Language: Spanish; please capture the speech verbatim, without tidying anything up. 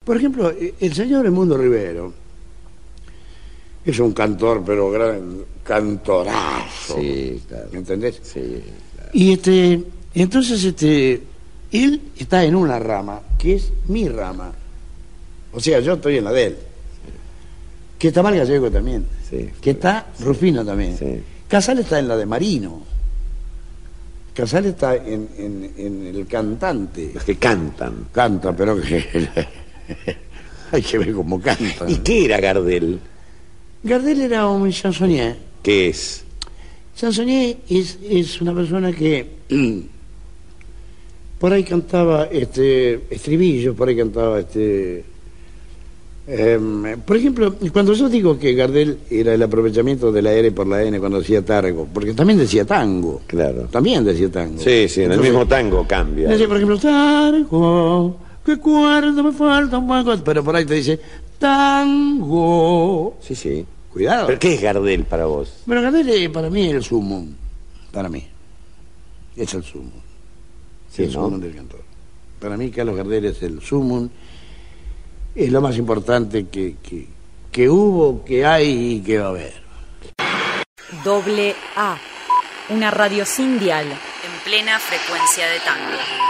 Por ejemplo, el señor Edmundo Rivero es un cantor, pero gran cantorazo. Sí, claro. ¿Me entendés? Sí, claro. Y este, entonces este, él está en una rama que es mi rama. O sea, yo estoy en la de él. Sí. Que está Mal Gallego también. Sí. Que está sí. Rufino también. Sí. Casal está en la de Marino. Casal está en, en, en el cantante. Los que cantan. Canta, pero que hay que ver cómo canta. ¿Y qué era Gardel? Gardel era un chansonnier. ¿Qué es? Chansonnier es, es una persona que por ahí cantaba este estribillos, por ahí cantaba este eh, por ejemplo, cuando yo digo que Gardel era el aprovechamiento de la R por la N cuando decía tango, porque también decía tango. Claro. También decía tango. Sí, sí, en el mismo tango cambia. Decía, por ejemplo, tango, que cuerda me falta un poco, pero por ahí te dice tango. Sí, sí. Cuidado. ¿Pero qué es Gardel para vos? Bueno, Gardel es, para mí es el sumum. Para mí. Es el sumum. Sí, el ¿no? sumum del cantor. Para mí Carlos Gardel es el sumum. Es lo más importante que, que, que hubo, que hay y que va a haber. Doble A. Una radio sin dial. En plena frecuencia de tango.